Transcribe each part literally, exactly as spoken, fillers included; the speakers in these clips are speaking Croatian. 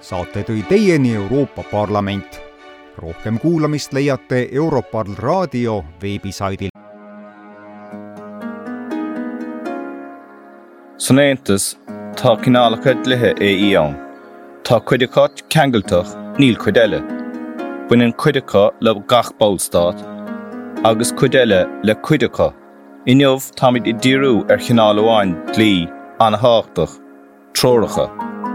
Saate tõi teieni Euroopa Parlament. Rohkem kuulamist leiate Europarl raadio veebisaidil. Sanentas, tá cinálachad lethe é íon. Tá cuidicát ceangaltach níl cuidele. Buinean cuidicá le gach bólstát, agus cuidele le cuidicá. Inniuh támid I díru ar chinálháin glí anháchtach, tróracha.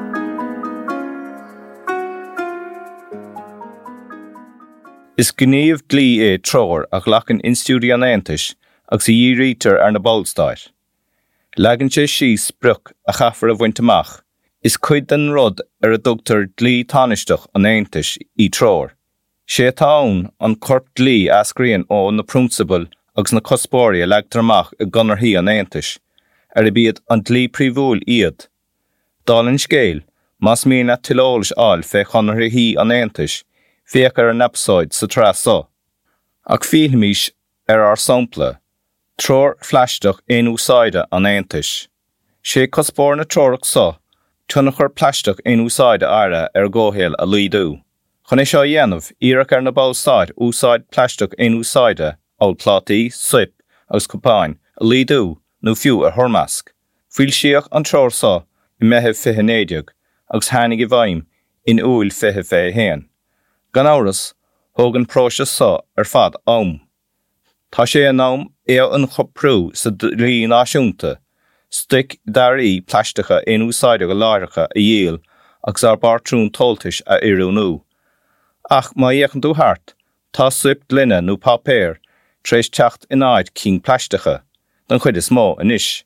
Is gníomh glí é tróir ach lachan instúdianantais agus I dhírítar ar na bólstáir. Legan sé síos bruch a chafar a bhaintamach. Is cuid den rud ar a dugtar glí tanisteach an aintais I tróir. Sé táin an corp glí ascríonn ó na prúnsabal agus na cospóirí a leagtarmach a gunarthaí an aintais, ar a bíad an glí príomhúil iad. Dálinn scéil, mas mína tilólis áil fé chunarthaí an aintais, féach ar an episoid sa trasá. Ach fílmís ar ar sampla, tróir fleisteach éon úsáide an aintais. Sé cospóir na tróirach sa, tunnach ar pleisteach éon úsáide aire ar ggóhéal a lídú. Chun é seo dhéanamh, iarach ar na bólstáid úsáid pleisteach éon úsáide, ól plátaí, suip, agus copáin, a lídú, nó fiú ar thormasc. Fuil siach an tróir sa, I meitheamh fiche néideag, agus hánig I bhaim, in úil fiche fé héan. Gan áras, thógan próiste sa ar fad am. Tá sé an am é an choprú sa dlí náisiúnta, stick darí pleisteacha éon úsáide go láiricha a dhéal agus ar bartrún toltais a iarúnú. Ach má dhéachan tú hart, tá suip glunne nó papéir, tréis teacht in áid cín pleisteacha, don chuid is mó inis.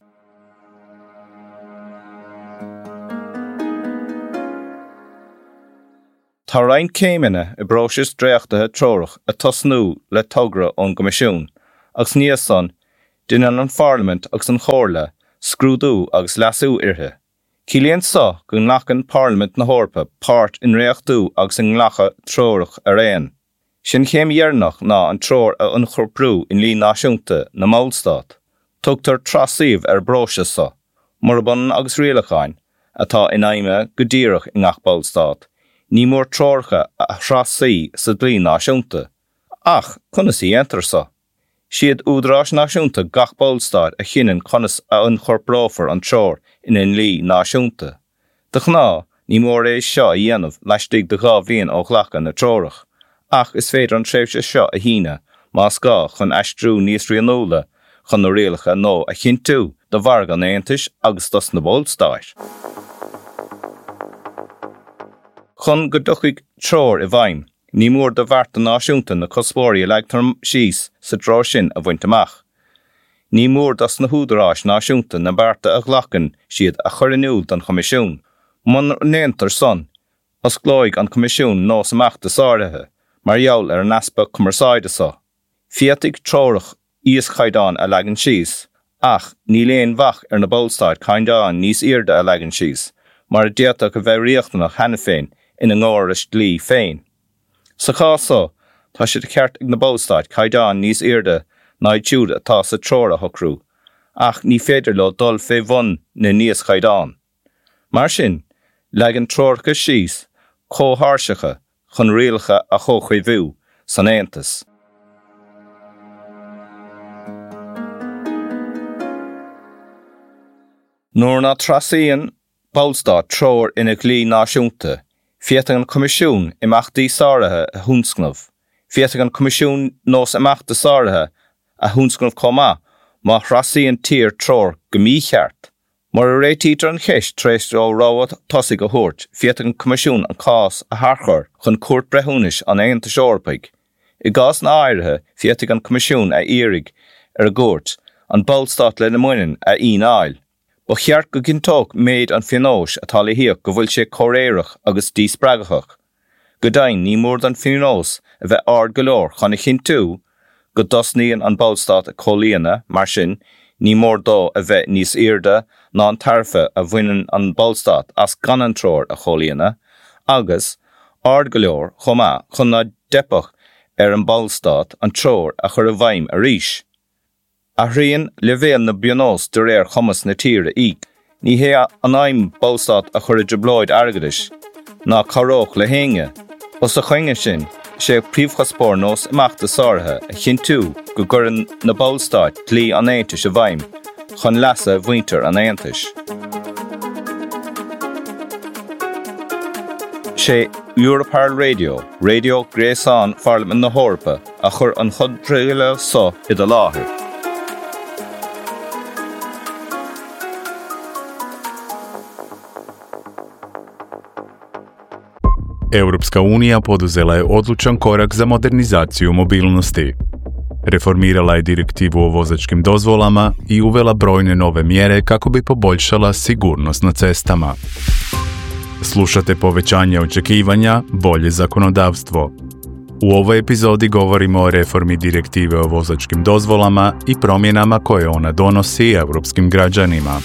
Tá rainn céimine I bróis dréachtathe tróirech a tosnú le togra ón gomisiún, agus níos son, duine an Parliament agus an chóirle, scrúdú agus lasú irthe. Cílíonn sa go nghlachan Parliament na hórpa páirt in réachtú agus in nglacha tróirech a réan. Sin chéim dhearnach ná an tróir a an chorprú in lí náisiúnta na mólstát. Tugtar trasíomh ar bróise sa, marbon agus rialacháin, atá in aime go díreach in ngach bólstát. Ní mór tróircha a thrasaí sa dlí náisiúnta. Ach, conas I entar sa. Siad údrás náisiúnta gach bólstáid a chinan conas a an chorprófar an tróir in an lí náisiúnta. De chná, ní mór é seo a dhéanamh leistigh de gá bhíon ó ghlacha na tróirech. Ach is féidir an tréimhse seo a híine, más gá chun eistrú níos rianúla, chun na rialacha nó a chintú de bharg an aintais agus dos na bólstáir. Chun go duchaigh tróir I bhaim, ní mór de bhart an náisiúnta na cospóirí a leagtar síos sa dró sin a bhaintamach. Ní mór das na húdarás náisiúnta na barta a ghlachan siad a churinúil don comisiún. Man néantar son, as glóig an comisiún nós amachta sáirithe, mar jaall ar an aspa cumarsáide sa. Fiatig tróirech íos chaidán a legan síos, ach ní léon bhach ar na bólstáid chaidán níos irde a legan síos, mar a déata go bheith riachtanach hena féin in an gáras lí féin. Sa chásá, tá siad ceart ag na bólstáid chaidán níos irde ná dúd atá sa tróir a thocrú, ach ní féidir le dul fé bhun na níos chaidán. Mar sin, legan tróircha síos, cóthársacha, chun rialcha a chóchuimhú san aintas. Nuair ná trasaíonn bólstát tróir ina glí náisiúnta, fiatag an comisiún imachtaí sáirithe a thunscnamh. Fiatag an comisiún nós imachta sáirithe a thunscnamh comá má thrasaíonn tír tróir go mícheart. Mar a réitítar an cheist tréis ó ráhat tosaigh go thuairt, fiatag an comisiún an cás a thachar chun cuairt brethúnis an Aontais Eorpaig. I gás na áirithe fiatag an comisiún a iarraigh ar a gcuairt, an bólstát le na muineann a on áil. Ba cheart go gintóg méid an fianós atá le hiíoch go bhfuil sé choréireach agus díospreagachach. Go dainn ní mór an fianós a bheith ard go leor chuna chintú, go dosnaíonn an bólstát a cholíonna, mar sin, ní mór dó a bheith níos irde ná an tarfa a bhaineann an bólstát as gan an tróir a cholíonna, agus ard go leor chomá chun na depach ar an bólstát an tróir a chur a bhaim a ríis. A thrian le bhéal na bionós de réir chumas na tíre íc, ní hé an aim bólstát a chur a deblóid airgeadis. ná caróch le hénge, os a chuinge sin, sé príomhchaspór nós amachta sártha a chin tú go gcuireann na ballstáit tlí an Aontais a bhaim, chun leasa bhaintear an Aontais. Sé Europar Radio, Radio Gréasán Farlam na Hórpa a chur an chud dréile so i do láthair. Europska unija poduzela je odlučan korak za modernizaciju mobilnosti. Reformirala je direktivu o vozačkim dozvolama i uvela brojne nove mjere kako bi poboljšala sigurnost na cestama. Slušate povećanje očekivanja, bolje zakonodavstvo. U ovoj epizodi govorimo o reformi direktive o vozačkim dozvolama i promjenama koje ona donosi europskim građanima.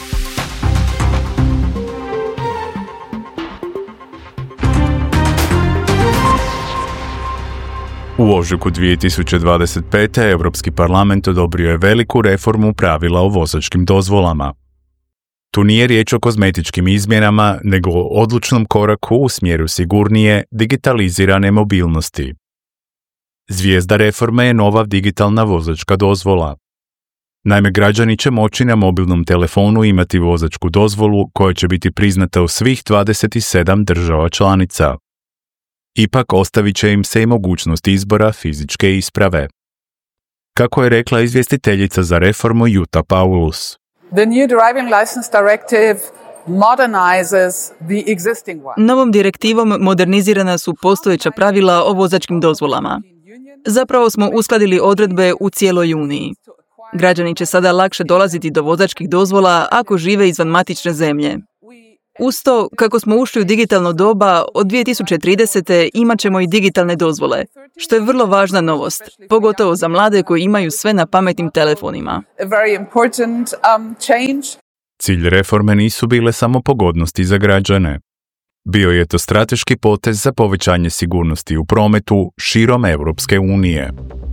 U ožujku dvije tisuće dvadeset pete. Europski parlament odobrio je veliku reformu pravila o vozačkim dozvolama. Tu nije riječ o kozmetičkim izmjenama, nego o odlučnom koraku u smjeru sigurnije, digitalizirane mobilnosti. Zvijezda reforme je nova digitalna vozačka dozvola. Naime, građani će moći na mobilnom telefonu imati vozačku dozvolu koja će biti priznata u svih dvadeset sedam država članica. Ipak ostavit će im se i mogućnost izbora fizičke isprave. Kako je rekla izvjestiteljica za reformu Jutta Paulus. The new driving license directive modernizes the existing one. Novom direktivom modernizirana su postojeća pravila o vozačkim dozvolama. Zapravo smo uskladili odredbe u cijeloj Uniji. Građani će sada lakše dolaziti do vozačkih dozvola ako žive izvan matične zemlje. Uz to, kako smo ušli u digitalno doba, od dvije tisuće tridesete. imat ćemo i digitalne dozvole, što je vrlo važna novost, pogotovo za mlade koji imaju sve na pametnim telefonima. A very important um, change. Cilj reforme nisu bile samo pogodnosti za građane. Bio je to strateški potez za povećanje sigurnosti u prometu širom Europske unije.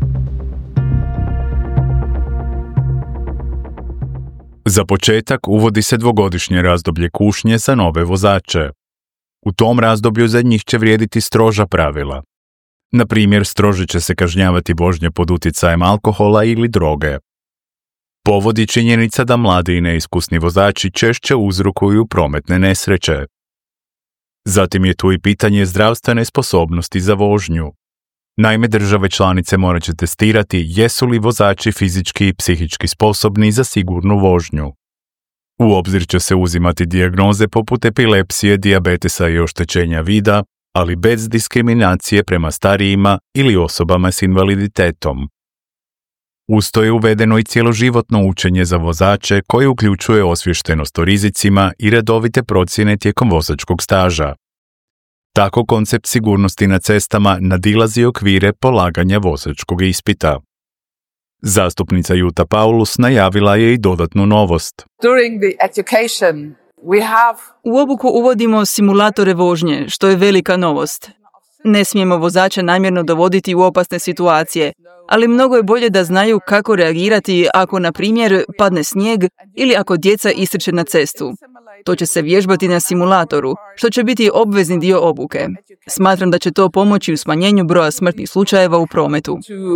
Za početak uvodi se dvogodišnje razdoblje kušnje za nove vozače. U tom razdoblju za njih će vrijediti stroža pravila. Na primjer, strože će se kažnjavati vožnje pod utjecajem alkohola ili droge. Povod je činjenica da mladi i neiskusni vozači češće uzrokuju prometne nesreće. Zatim je tu i pitanje zdravstvene sposobnosti za vožnju. Naime, države članice morat će testirati jesu li vozači fizički i psihički sposobni za sigurnu vožnju. U obzir će se uzimati dijagnoze poput epilepsije, dijabetesa i oštećenja vida, ali bez diskriminacije prema starijima ili osobama s invaliditetom. Uz to je uvedeno i cjeloživotno učenje za vozače koje uključuje osviještenost o rizicima i redovite procjene tijekom vozačkog staža. Tako koncept sigurnosti na cestama nadilazi okvire polaganja vozačkog ispita. Zastupnica Jutta Paulus najavila je i dodatnu novost. During the education, we have... U obuku uvodimo simulatore vožnje, što je velika novost. Ne smijemo vozače namjerno dovoditi u opasne situacije, ali mnogo je bolje da znaju kako reagirati ako, na primjer, padne snijeg ili ako djeca istrče na cestu. To će se vježbati na simulatoru, što će biti obvezni dio obuke. Smatram da će to pomoći u smanjenju broja smrtnih slučajeva u prometu.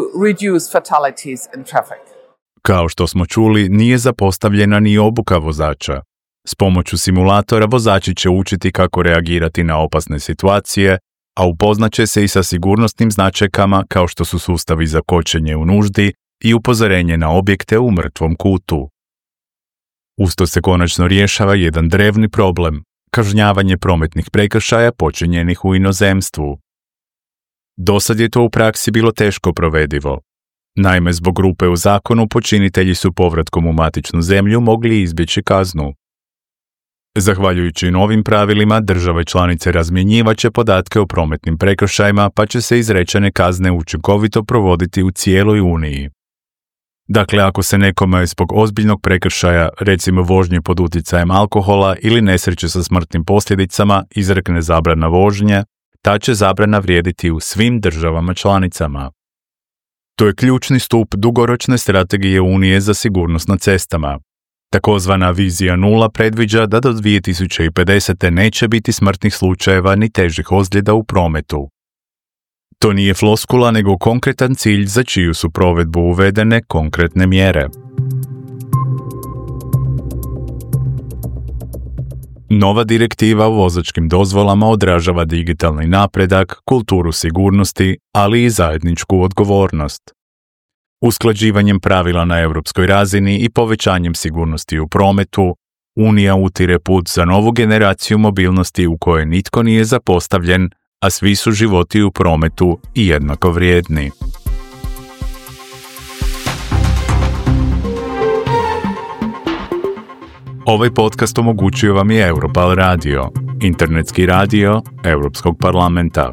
Kao što smo čuli, nije zapostavljena ni obuka vozača. S pomoću simulatora vozači će učiti kako reagirati na opasne situacije, a upoznaće se i sa sigurnosnim značajkama kao što su sustavi za kočenje u nuždi i upozorenje na objekte u mrtvom kutu. Usto se konačno rješava jedan drevni problem, kažnjavanje prometnih prekršaja počinjenih u inozemstvu. Dosad je to u praksi bilo teško provedivo. Naime, zbog rupe u zakonu počinitelji su povratkom u matičnu zemlju mogli izbjeći kaznu. Zahvaljujući novim pravilima, države članice razmjenjivat će podatke o prometnim prekršajima, pa će se izrečene kazne učinkovito provoditi u cijeloj Uniji. Dakle, ako se nekome zbog ozbiljnog prekršaja, recimo vožnje pod utjecajem alkohola ili nesreće sa smrtnim posljedicama, izrekne zabrana vožnje, ta će zabrana vrijediti u svim državama članicama. To je ključni stup dugoročne strategije Unije za sigurnost na cestama. Takozvana vizija nula predviđa da do dvije tisuće pedesete. neće biti smrtnih slučajeva ni težih ozljeda u prometu. To nije floskula, nego konkretan cilj za čiju su provedbu uvedene konkretne mjere. Nova direktiva o vozačkim dozvolama odražava digitalni napredak, kulturu sigurnosti, ali i zajedničku odgovornost. Usklađivanjem pravila na europskoj razini i povećanjem sigurnosti u prometu, Unija utire put za novu generaciju mobilnosti u kojoj nitko nije zapostavljen, a svi su životi u prometu i jednako vrijedni. Ovaj podcast omogućio vam je Europal Radio, internetski radio Europskog parlamenta.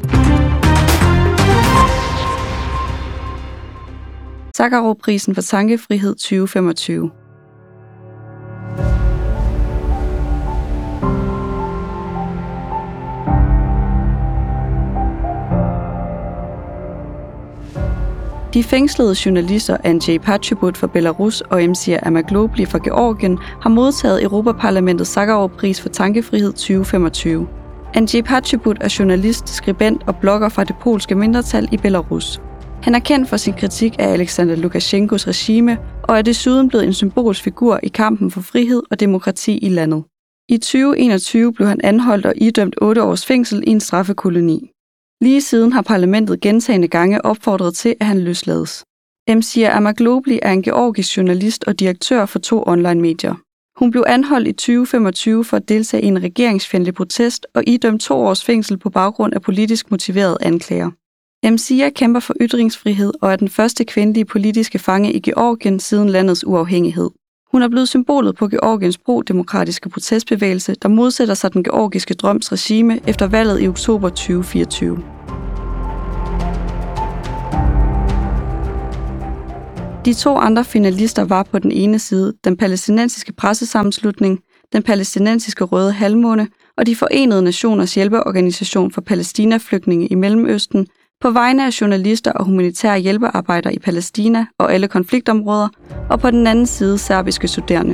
Sakharov-prisen for tankefrihed tyve femogtyve. De fængslede journalister Andrzej Poczobut fra Belarus og Emsir Amaglobli fra Georgien har modtaget Europaparlamentets Sakharov-pris for tankefrihed tyve femogtyve. Andrzej Poczobut er journalist, skribent og blogger fra det polske mindretal i Belarus. Han er kendt for sin kritik af Alexander Lukasjenkos regime og er desuden blevet en symbolsk figur i kampen for frihed og demokrati i landet. I tyve enogtyve blev han anholdt og idømt otte års fængsel i en straffekoloni. Lige siden har parlamentet gentagne gange opfordret til, at han løslades. Emsir Amaglobli er en georgisk journalist og direktør for to online-medier. Hun blev anholdt i tyve femogtyve for at deltage i en regeringsfjendtlig protest og idømt to års fængsel på baggrund af politisk motiverede anklager. Emsir kæmper for ytringsfrihed og er den første kvindelige politiske fange i Georgien siden landets uafhængighed. Hun er blevet symbolet på Georgiens pro-demokratiske protestbevægelse, der modsætter sig den georgiske drøms regime efter valget i oktober tyve fireogtyve. De to andre finalister var på den ene side den palæstinensiske pressesammenslutning, den palæstinensiske Røde Halvmåne og de Forenede Nationers hjælpeorganisation for Palæstina-flygtninge i Mellemøsten, på vegne af journalister og humanitære hjælpearbejdere i Palæstina og alle konfliktområder, og på den anden side serbiske studerende.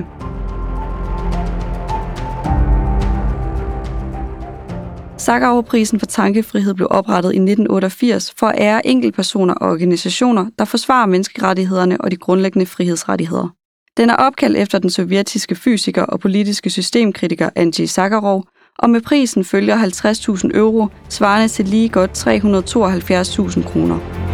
Sakharov-prisen for tankefrihed blev oprettet i nitten otteogfirs for at ære enkeltpersoner og organisationer, der forsvarer menneskerettighederne og de grundlæggende frihedsrettigheder. Den er opkaldt efter den sovjetiske fysiker og politiske systemkritiker Andrzej Sakharov, og med prisen følger halvtreds tusind euro, svarende til lige godt tre hundrede og tooghalvfjerds tusind kroner.